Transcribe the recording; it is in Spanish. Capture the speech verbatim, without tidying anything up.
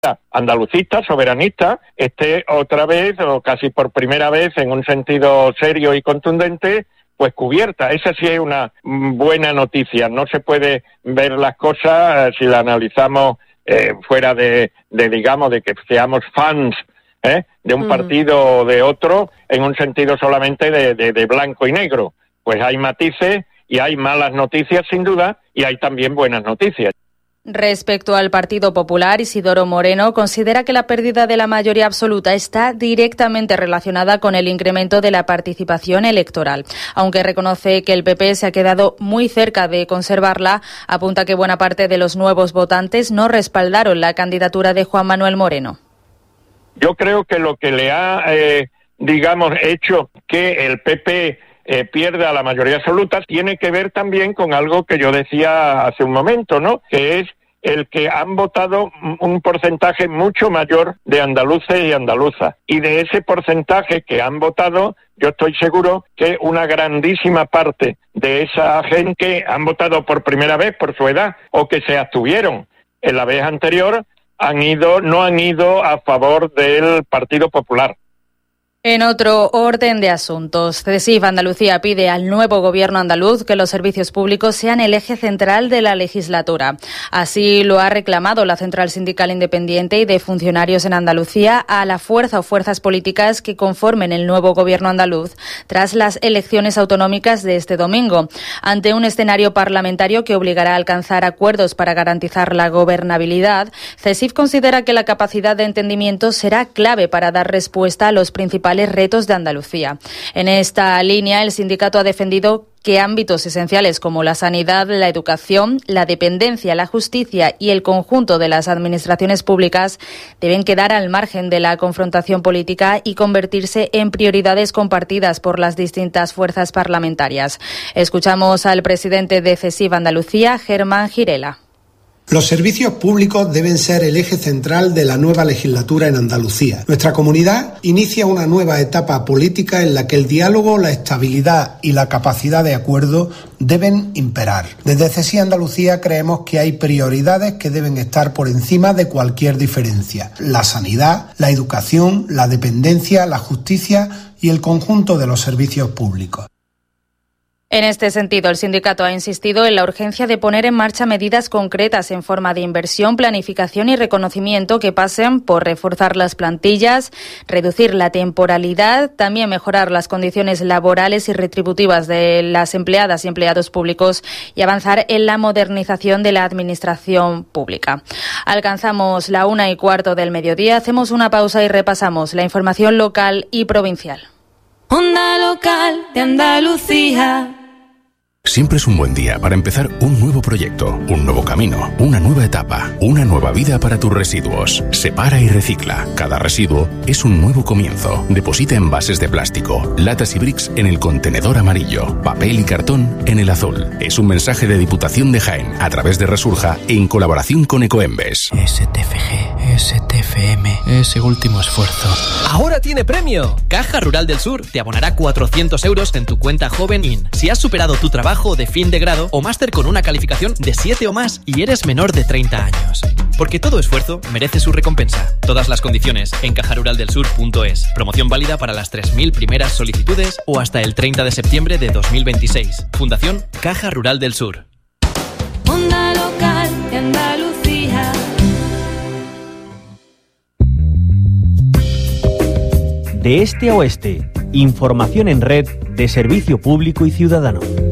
andalucista, soberanista, esté otra vez, o casi por primera vez, en un sentido serio y contundente, pues cubierta. Esa sí es una buena noticia. No se puede ver las cosas eh, si la analizamos eh, fuera de, de, digamos, de que seamos fans ¿eh? de un uh-huh. partido o de otro, en un sentido solamente de, de, de blanco y negro. Pues hay matices y hay malas noticias sin duda, y hay también buenas noticias. Respecto al Partido Popular, Isidoro Moreno considera que la pérdida de la mayoría absoluta está directamente relacionada con el incremento de la participación electoral. Aunque reconoce que el P P se ha quedado muy cerca de conservarla, apunta que buena parte de los nuevos votantes no respaldaron la candidatura de Juan Manuel Moreno. Yo creo que lo que le ha, eh, digamos, hecho que el P P Eh, pierda la mayoría absoluta, tiene que ver también con algo que yo decía hace un momento, ¿no? Que es el que han votado un porcentaje mucho mayor de andaluces y andaluzas. Y de ese porcentaje que han votado, yo estoy seguro que una grandísima parte de esa gente han votado por primera vez por su edad, o que se abstuvieron en la vez anterior, han ido, no han ido a favor del Partido Popular. En otro orden de asuntos, CESIF Andalucía pide al nuevo gobierno andaluz que los servicios públicos sean el eje central de la legislatura. Así lo ha reclamado la Central Sindical Independiente y de Funcionarios en Andalucía a la fuerza o fuerzas políticas que conformen el nuevo gobierno andaluz tras las elecciones autonómicas de este domingo. Ante un escenario parlamentario que obligará a alcanzar acuerdos para garantizar la gobernabilidad, CESIF considera que la capacidad de entendimiento será clave para dar respuesta a los principales retos de Andalucía. En esta línea, el sindicato ha defendido que ámbitos esenciales como la sanidad, la educación, la dependencia, la justicia y el conjunto de las administraciones públicas deben quedar al margen de la confrontación política y convertirse en prioridades compartidas por las distintas fuerzas parlamentarias. Escuchamos al presidente de CESIF Andalucía, Germán Girela. Los servicios públicos deben ser el eje central de la nueva legislatura en Andalucía. Nuestra comunidad inicia una nueva etapa política en la que el diálogo, la estabilidad y la capacidad de acuerdo deben imperar. Desde CESIF Andalucía creemos que hay prioridades que deben estar por encima de cualquier diferencia: la sanidad, la educación, la dependencia, la justicia y el conjunto de los servicios públicos. En este sentido, el sindicato ha insistido en la urgencia de poner en marcha medidas concretas en forma de inversión, planificación y reconocimiento que pasen por reforzar las plantillas, reducir la temporalidad, también mejorar las condiciones laborales y retributivas de las empleadas y empleados públicos y avanzar en la modernización de la administración pública. Alcanzamos la una y cuarto del mediodía, hacemos una pausa y repasamos la información local y provincial. Onda Local de Andalucía. Siempre es un buen día para empezar un nuevo proyecto, un nuevo camino, una nueva etapa, una nueva vida para tus residuos. Separa y recicla. Cada residuo es un nuevo comienzo. Deposita envases de plástico, latas y bricks en el contenedor amarillo, papel y cartón en el azul. Es un mensaje de Diputación de Jaén a través de Resurja en colaboración con Ecoembes. S T F G, S T F M, ese último esfuerzo. ¡Ahora tiene premio! Caja Rural del Sur te abonará cuatrocientos euros en tu cuenta Joven In si has superado tu trabajo de fin de grado o máster con una calificación de siete o más y eres menor de treinta años. Porque todo esfuerzo merece su recompensa. Todas las condiciones en caja rural del sur punto es. Promoción válida para las tres mil primeras solicitudes o hasta el treinta de septiembre de dos mil veintiséis. Fundación Caja Rural del Sur. Onda Local de Andalucía. De este a oeste, información en red de servicio público y ciudadano.